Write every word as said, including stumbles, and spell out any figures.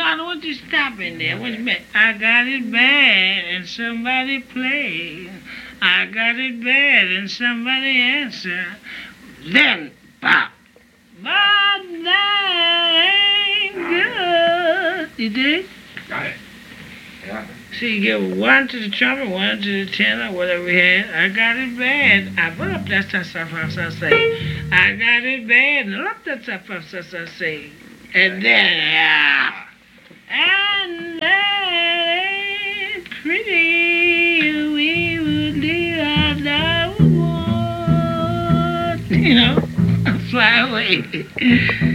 I don't want you stopping there. What you mean? I got it bad and somebody play. I got it bad and somebody answer. Then, pop. But that ain't good. You dig? Got it. Yeah. So you give one to the trumpet, one to the tenor, whatever we had. I got it bad. I put up that stuff, stuff, stuff, say. I got it bad. And up that stuff, stuff, stuff, stuff, say. And then, yeah. And that ain't pretty. We would leave our love. You know, fly away.